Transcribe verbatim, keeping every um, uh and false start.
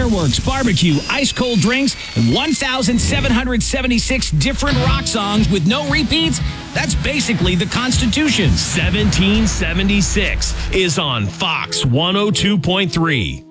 fireworks, barbecue, ice-cold drinks, and one thousand seven hundred seventy-six different rock songs with no repeats? That's basically the Constitution. seventeen seventy-six is on Fox one oh two point three.